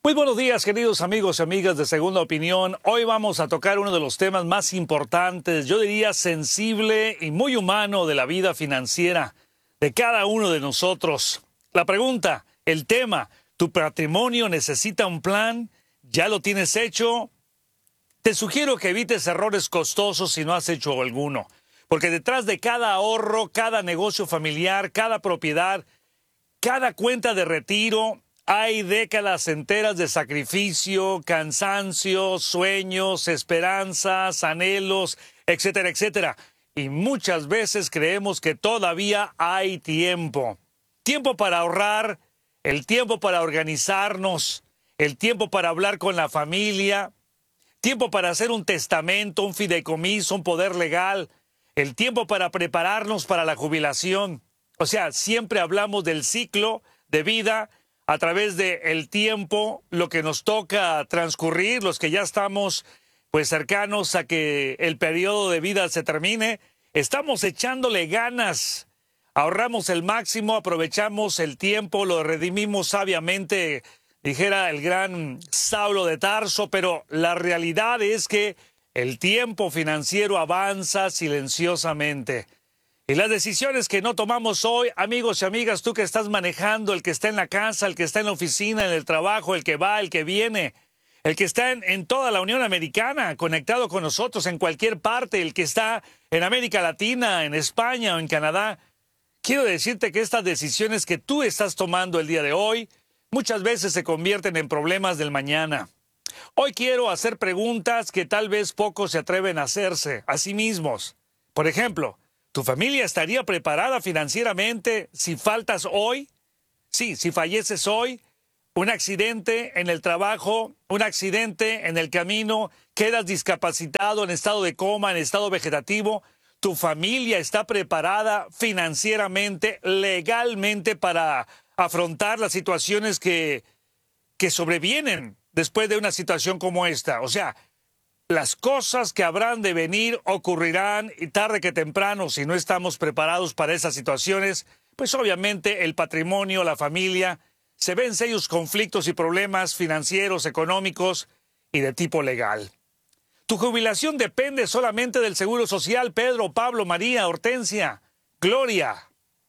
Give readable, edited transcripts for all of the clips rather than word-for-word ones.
Muy buenos días, queridos amigos y amigas de Segunda Opinión. Hoy vamos a tocar uno de los temas más importantes, yo diría sensible y muy humano de la vida financiera de cada uno de nosotros. La pregunta, el tema, ¿tu patrimonio necesita un plan? ¿Ya lo tienes hecho? Te sugiero que evites errores costosos si no has hecho alguno, porque detrás de cada ahorro, cada negocio familiar, cada propiedad, cada cuenta de retiro, hay décadas enteras de sacrificio, cansancio, sueños, esperanzas, anhelos, etcétera, etcétera. Y muchas veces creemos que todavía hay tiempo. Tiempo para ahorrar, el tiempo para organizarnos, el tiempo para hablar con la familia, tiempo para hacer un testamento, un fideicomiso, un poder legal, el tiempo para prepararnos para la jubilación. O sea, siempre hablamos del ciclo de vida a través del tiempo, lo que nos toca transcurrir, los que ya estamos pues cercanos a que el periodo de vida se termine. Estamos echándole ganas, ahorramos el máximo, aprovechamos el tiempo, lo redimimos sabiamente, dijera el gran Saulo de Tarso, pero la realidad es que el tiempo financiero avanza silenciosamente. Y las decisiones que no tomamos hoy, amigos y amigas, tú que estás manejando, el que está en la casa, el que está en la oficina, en el trabajo, el que va, el que viene, el que está en toda la Unión Americana, conectado con nosotros en cualquier parte, el que está en América Latina, en España o en Canadá, quiero decirte que estas decisiones que tú estás tomando el día de hoy, muchas veces se convierten en problemas del mañana. Hoy quiero hacer preguntas que tal vez pocos se atreven a hacerse a sí mismos. Por ejemplo, ¿tu familia estaría preparada financieramente si faltas hoy? Sí, si falleces hoy, un accidente en el trabajo, un accidente en el camino, quedas discapacitado, en estado de coma, en estado vegetativo. ¿Tu familia está preparada financieramente, legalmente para afrontar las situaciones que sobrevienen después de una situación como esta? O sea, las cosas que habrán de venir ocurrirán y tarde que temprano, si no estamos preparados para esas situaciones, pues obviamente el patrimonio, la familia, se ven serios conflictos y problemas financieros, económicos y de tipo legal. Tu jubilación depende solamente del Seguro Social, Pedro, Pablo, María, Hortensia, Gloria,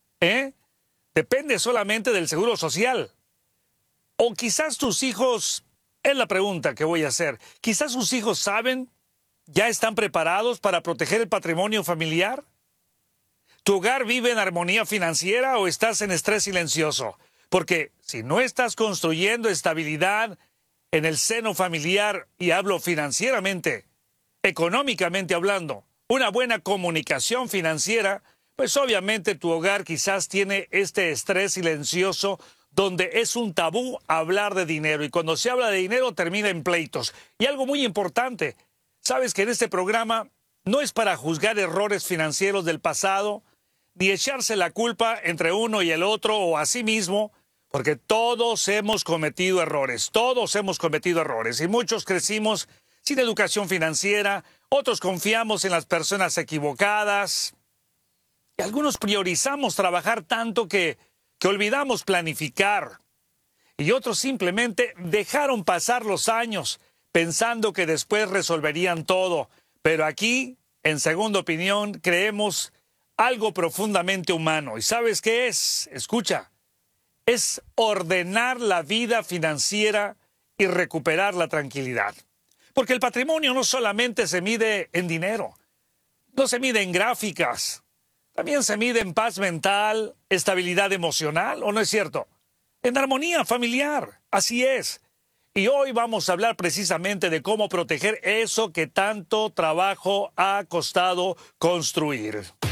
Depende solamente del Seguro Social. O quizás tus hijos, es la pregunta que voy a hacer, quizás sus hijos saben, ya están preparados para proteger el patrimonio familiar. ¿Tu hogar vive en armonía financiera o estás en estrés silencioso? Porque si no estás construyendo estabilidad en el seno familiar, y hablo financieramente, económicamente hablando, una buena comunicación financiera, pues obviamente tu hogar quizás tiene este estrés silencioso donde es un tabú hablar de dinero. Y cuando se habla de dinero termina en pleitos. Y algo muy importante, sabes que en este programa no es para juzgar errores financieros del pasado, ni echarse la culpa entre uno y el otro o a sí mismo, porque todos hemos cometido errores, y muchos crecimos sin educación financiera, otros confiamos en las personas equivocadas, y algunos priorizamos trabajar tanto que olvidamos planificar, y otros simplemente dejaron pasar los años pensando que después resolverían todo. Pero aquí, en Segunda Opinión, creemos algo profundamente humano. ¿Y sabes qué es? Escucha, es ordenar la vida financiera y recuperar la tranquilidad. Porque el patrimonio no solamente se mide en dinero, no se mide en gráficas, también se mide en paz mental, estabilidad emocional, ¿o no es cierto? En armonía familiar, así es. Y hoy vamos a hablar precisamente de cómo proteger eso que tanto trabajo ha costado construir.